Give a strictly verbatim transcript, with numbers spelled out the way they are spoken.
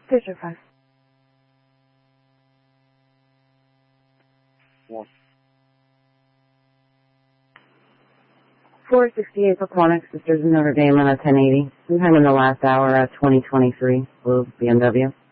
Fisher five. One. four sixty-eight Paquonic, Sisters of Notre Dame on a ten eighty. Sometime in the last hour at twenty twenty-three, blue B M W.